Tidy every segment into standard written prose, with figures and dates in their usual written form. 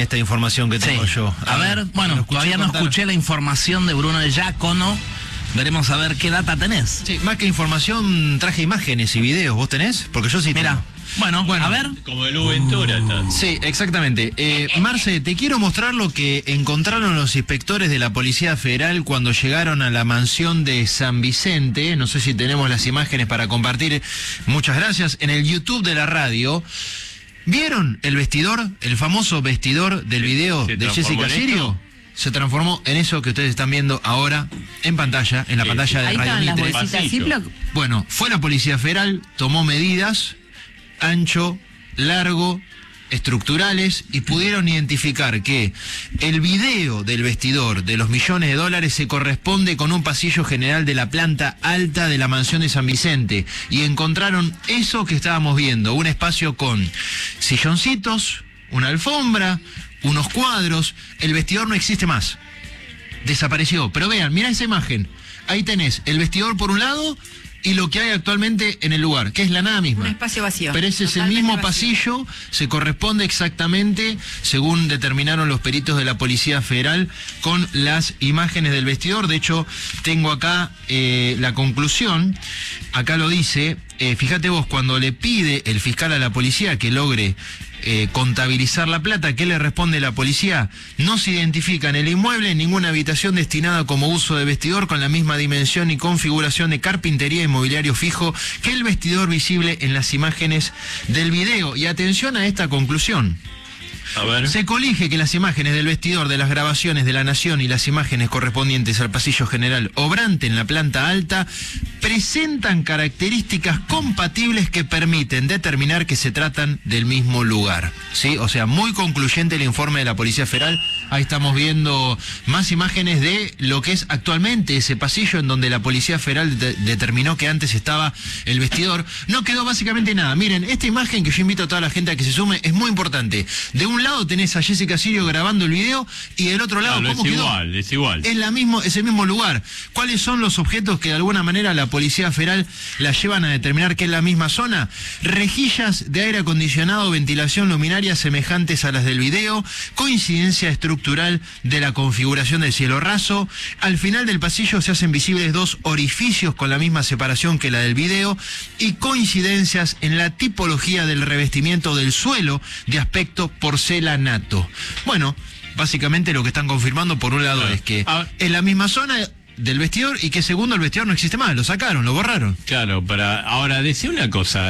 esta información que tengo yo. A ver, bueno, todavía no escuché la información de Bruno Giacono. Veremos a ver qué data tenés. Sí, más que información, traje imágenes y videos. ¿Vos tenés? Porque yo sí tengo. Mira, bueno, a ver. Como el Ventura. Sí, exactamente. Marce, te quiero mostrar lo que encontraron los inspectores de la Policía Federal cuando llegaron a la mansión de San Vicente. No sé si tenemos las imágenes para compartir. Muchas gracias. En el YouTube de la radio. ¿Vieron el vestidor, el famoso vestidor del video de Jessica Sirio? Se transformó en eso que ustedes están viendo ahora en pantalla, en la pantalla de Radio Mitre. Bueno, fue la Policía Federal, tomó medidas, ancho, largo, estructurales, y pudieron identificar que el video del vestidor de los millones de dólares se corresponde con un pasillo general de la planta alta de la mansión de San Vicente, y encontraron eso que estábamos viendo, un espacio con silloncitos, una alfombra, unos cuadros. El vestidor no existe más, desapareció. Pero vean, mira esa imagen, ahí tenés el vestidor por un lado y lo que hay actualmente en el lugar, que es la nada misma. Un espacio vacío. Pero ese es el mismo pasillo, se corresponde exactamente, según determinaron los peritos de la Policía Federal, con las imágenes del vestidor. De hecho, tengo acá la conclusión, acá lo dice, fíjate vos, cuando le pide el fiscal a la policía que logre contabilizar la plata, ¿qué le responde la policía? No se identifica en el inmueble ninguna habitación destinada como uso de vestidor con la misma dimensión y configuración de carpintería y mobiliario fijo que el vestidor visible en las imágenes del video. Y atención a esta conclusión. A ver. Se colige que las imágenes del vestidor de las grabaciones de La Nación y las imágenes correspondientes al pasillo general obrante en la planta alta presentan características compatibles que permiten determinar que se tratan del mismo lugar. ¿Sí? O sea, muy concluyente el informe de la Policía Federal. Ahí estamos viendo más imágenes de lo que es actualmente ese pasillo en donde la Policía Federal determinó que antes estaba el vestidor. No quedó básicamente nada. Miren, esta imagen que yo invito a toda la gente a que se sume es muy importante. De un lado tenés a Jessica Sirio grabando el video y del otro lado, ¿cómo quedó? Es igual. Es el mismo lugar. ¿Cuáles son los objetos que de alguna manera la Policía Federal la llevan a determinar que es la misma zona? Rejillas de aire acondicionado, ventilación luminaria semejantes a las del video, coincidencia estructural de la configuración del cielo raso. Al final del pasillo se hacen visibles dos orificios con la misma separación que la del video y coincidencias en la tipología del revestimiento del suelo de aspecto porcelanato. Bueno, básicamente lo que están confirmando por un lado es que es la misma zona del vestidor y que segundo el vestidor no existe más, lo sacaron, lo borraron. Claro, ahora decía una cosa,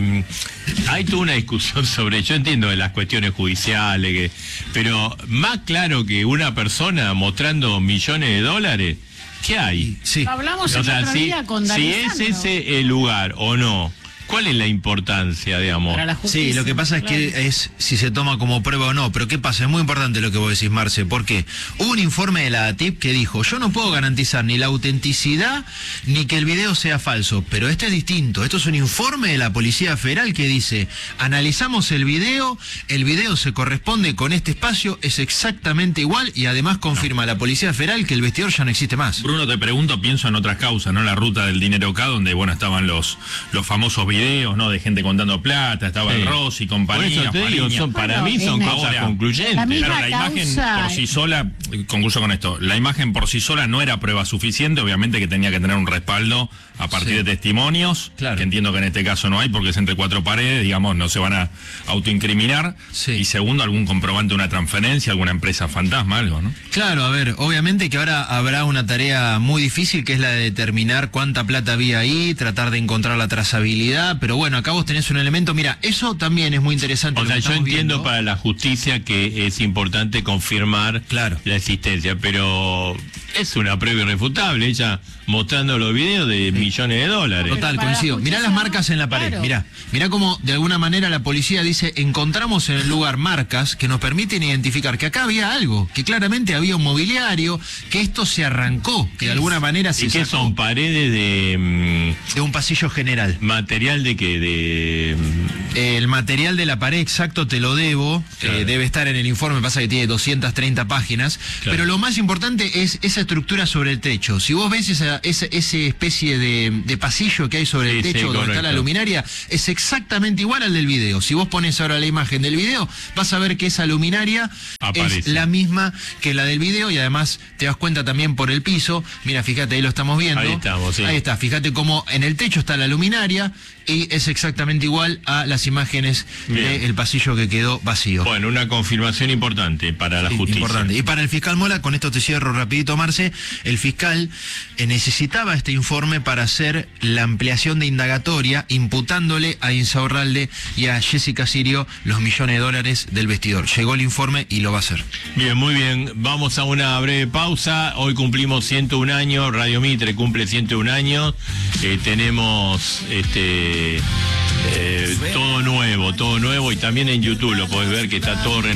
hay toda una discusión sobre, yo entiendo de las cuestiones judiciales, pero más claro que una persona mostrando millones de dólares, ¿qué hay? Sí. Hablamos el otro día con si es ese el lugar o no, ¿cuál es la importancia, digamos? Para la justicia, sí, lo que pasa es que es si se toma como prueba o no, pero ¿qué pasa? Es muy importante lo que vos decís, Marce, porque hubo un informe de la ATIP que dijo, yo no puedo garantizar ni la autenticidad ni que el video sea falso, pero este es distinto, esto es un informe de la Policía Federal que dice, analizamos el video se corresponde con este espacio, es exactamente igual y además confirma la Policía Federal que el vestidor ya no existe más. Bruno, te pregunto, pienso en otras causas, ¿no? La ruta del dinero acá, donde, bueno, estaban los famosos videos, ¿no? De gente contando plata, estaba el Rossi, compañía. Por eso te digo, para mí son causas concluyentes. Pero la imagen por sí sola, concluyo con esto, la imagen por sí sola no era prueba suficiente, obviamente que tenía que tener un respaldo a partir de testimonios, que entiendo que en este caso no hay porque es entre cuatro paredes, digamos, no se van a autoincriminar. Y segundo, algún comprobante de una transferencia, alguna empresa fantasma, algo, ¿no? Claro, a ver, obviamente que ahora habrá una tarea muy difícil que es la de determinar cuánta plata había ahí, tratar de encontrar la trazabilidad, pero bueno, acá vos tenés un elemento, mira, eso también es muy interesante. O sea, yo entiendo para la justicia que es importante confirmar la existencia, pero es una prueba irrefutable, ella mostrando los videos de millones de dólares. Total, coincido. Mirá las marcas en la pared, mirá cómo de alguna manera la policía dice, encontramos en el lugar marcas que nos permiten identificar que acá había algo, que claramente había un mobiliario, que esto se arrancó, que de alguna manera se ¿Y qué son paredes de un pasillo general? ¿Material de qué? El material de la pared exacto te lo debo, debe estar en el informe, pasa que tiene 230 páginas, pero lo más importante es esa estructura sobre el techo. Si vos ves esa especie de pasillo que hay sobre el techo donde está la luminaria, es exactamente igual al del video. Si vos pones ahora la imagen del video, vas a ver que esa luminaria es la misma que la del video, y además te das cuenta también por el piso. Mira, fíjate, ahí lo estamos viendo. Ahí estamos, sí. Ahí está, fíjate cómo en el techo está la luminaria y es exactamente igual a las imágenes del pasillo que quedó vacío. Bueno, una confirmación importante para la justicia. Importante. Y para el fiscal Mola, con esto te cierro rapidito, Marce, el fiscal necesitaba este informe para hacer la ampliación de indagatoria, imputándole a Insaurralde y a Jessica Sirio los millones de dólares del vestidor. Llegó el informe y lo va a hacer. Bien, muy bien. Vamos a una breve pausa. Hoy cumplimos 101 años, Radio Mitre cumple 101 años. Tenemos todo nuevo, y también en YouTube lo podés ver que está todo renovado.